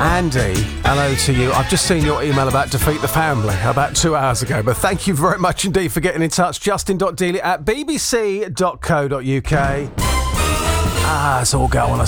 Andy, hello to you. I've just seen your email about Defeat the Family about 2 hours ago, but thank you very much indeed for getting in touch. Justin.Dealey at bbc.co.uk. It's all going on a